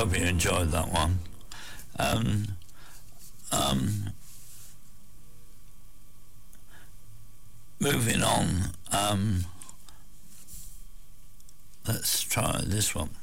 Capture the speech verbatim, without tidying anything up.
hope you enjoyed that one. Um, um, moving on, um, let's try this one.